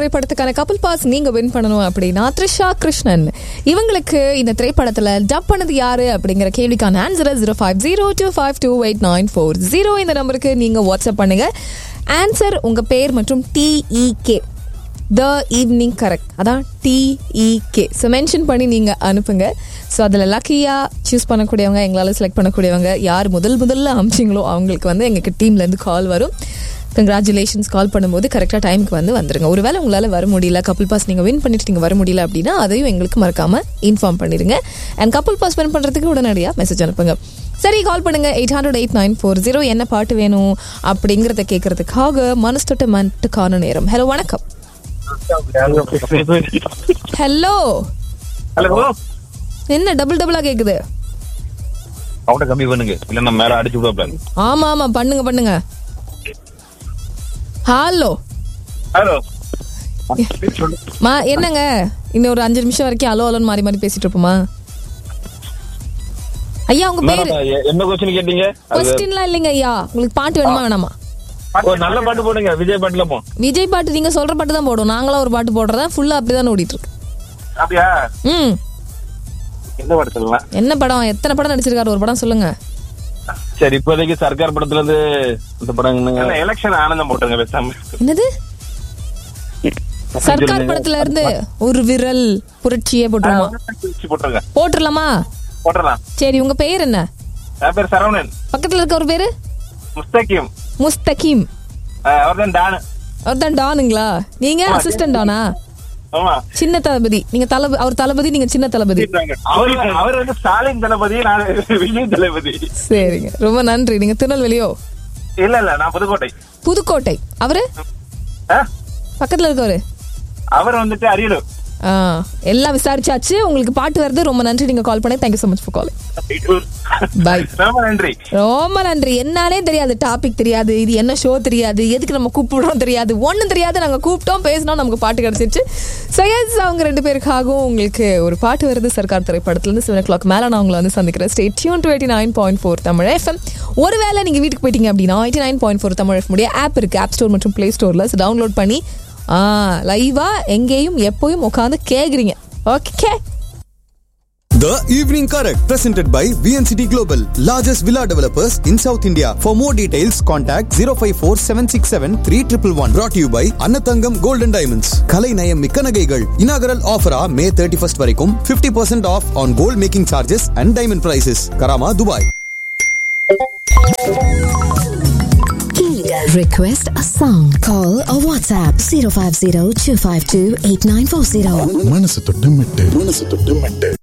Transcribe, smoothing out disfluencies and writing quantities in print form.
திரைப்படத்துக்கான கப்பல் பாஸ் நீங்க வின் பண்ணணும் அப்படின்னா த்ரிஷா கிருஷ்ணன் இவங்களுக்கு இந்த திரைப்படத்துல டப் பண்ணது யாரு அப்படிங்கிற கேள்விக்கான ஆன்சரை 0502528940 இந்த நம்பருக்கு நீங்க வாட்ஸ்அப் பண்ணுங்க. ஆன்சர் உங்க பேர் மற்றும் TEK த ஈவினிங் கரெக்ட், அதான் TEK. ஸோ மென்ஷன் பண்ணி நீங்கள் அனுப்புங்க. ஸோ அதில் லக்கியாக சூஸ் பண்ணக்கூடியவங்க, எங்களால் செலக்ட் பண்ணக்கூடியவங்க யார் முதல்ல அமிச்சிங்களோ அவங்களுக்கு வந்து எங்களுக்கு டீம்லேருந்து கால் வரும். கங்க்ராச்சுலேஷன்ஸ். கால் பண்ணும்போது கரெக்டாக டைமுக்கு வந்துருங்க. ஒருவேளை உங்களால் வர முடியல, கப்புள் பாஸ் நீங்கள் வின் பண்ணிட்டு நீங்கள் வர முடியல அப்படின்னா அதையும் எங்களுக்கு மறக்காமல் இன்ஃபார்ம் பண்ணிடுங்க. அண்ட் கப்புள் பாஸ் வின் பண்ணுறதுக்கு உடனடியாக மெசேஜ் அனுப்புங்க. சரி, கால் பண்ணுங்க 800-8940. என்ன பாட்டு வேணும் அப்படிங்கிறத கேட்கறதுக்காக மனசு தொட்ட மட்டுக்கான நேரம். ஹலோ, வணக்கம். ஹலோ ஹலோ, என்ன டபுளா கேக்குது? சவுண்ட கம்மி பண்ணுங்க, இல்ல நான் மேல அடிச்சு விடுவேன். ஆமா பண்ணுங்க. ஹலோ ஹலோ, என்னங்க இன்னும் ஒரு 5 நிமிஷம் வரைக்கும் அலோன்னு மாறி பேசிட்டு இருப்போமா? ஐயா உங்க பேரு என்ன क्वेश्चन கேட்டீங்க? क्वेश्चनலாம் இல்லைங்க ஐயா. உங்களுக்கு பாட்டு வேணுமா வேணாமா? ஒரு நல்ல பாட்டு போடுங்க, விஜய் பாட்டுல போ. விஜய் பாட்டு நீங்க சொல்ற பாட்டு தான் போடும். நாங்களா ஒரு பாட்டு போடுறதா ஃபுல்லா அப்படிதான் ஓடிட்டு இருக்கு. அப்படியா? என்ன பாட்டு சொல்லலாம்? என்ன படம், எத்தனை படம் நடிச்சிருக்காரு? ஒரு படம் சொல்லுங்க. சரி, இப்போதைக்கு சர்க்கார் படத்துல இருந்து இந்த படம் எலெக்ஷன் ஆனந்தம் போட்டுங்க பேசாம. என்னது? சர்க்கார் படத்துல இருந்து ஒரு விரல் புரட்சியே போட்டுருமா? போட்டுடலாமா? போட்டுடலாம். சரி, உங்க பேர் என்ன? என் பேர் சரவணன். பக்கத்துல இருக்க ஒரு பேரு முஸ்தகிம். அவர்தான் டானுங்களா? நீங்க அசிஸ்டன்ட் டானா? சின்ன தளபதி. நீங்க அவர் தளபதி, நீங்க சின்ன தளபதி. அவர் வந்து ஸ்டாலின் தளபதி, நான் விஜய் தளபதி. சரிங்க, ரொம்ப நன்றி. நீங்க திருநெல்வேலியோ? இல்ல நான் புதுக்கோட்டை. அவரு பக்கத்துல இருக்கவரு? அவர் வந்துட்டு அரியலூர். எல்லாம் விசாரிச்சாச்சு. உங்களுக்கு பாட்டு வருது. ரொம்ப நன்றி நீங்க கால் பண்ணி. Thank you so much for calling. By. ரொம்ப நன்றி. என்னாலே தெரியாது, டாபிக் தெரியாது, இது என்ன ஷோ தெரியாது, எதுக்கு நம்ம கூப்பிடுறோம் தெரியாது, ஒன்னும் தெரியாது. நாங்க கூப்பிட்டோம், பேசினோம், நமக்கு பாட்டு கிடைச்சிருச்சு. சையஸ் அவங்க 2 பேருக்காகவும் உங்களுக்கு ஒரு பாட்டு வருது சர்க்கார் திரைப்படத்துல இருந்து. 7 o'clock மேல நான் உங்களை வந்து சந்திக்கிறேன். Stay tuned to 89.4 Tamil FM. ஒருவேளை நீங்க வீட்டுக்கு போயிட்டீங்க அப்படின்னா 89.4 தமிழ் FM உடைய ஆப் இருக்கு, ஆப் ஸ்டோர் மற்றும் பிளே ஸ்டோர்ல. டவுன்லோட் பண்ணி லைவா எங்கேயும் எப்போயும் உட்காந்து கேக்குறீங்க. Okay. The Evening Correct, presented by VNCT Global, largest villa developers in South India. For more details, contact 054-767-3111. Brought to you by Annathangam Gold and Diamonds. Kalai Nayam Mikka Nagaigal. Inaugural offer May 31st varaikum 50% off on gold making charges and diamond prices. Karama, Dubai. Request a song. Call or WhatsApp 050-252-8940. மனசு தொட்டு மெட்டு